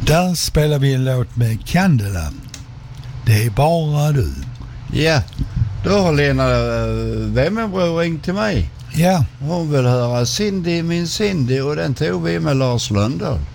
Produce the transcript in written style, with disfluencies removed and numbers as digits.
Där spelar vi en låt med Candela. Det är bara du. Ja, då har Lena Wemmerbror ringt till mig. Ja. Hon vill höra Cindy, min Cindy, och den tog vi med Lars Lundahl.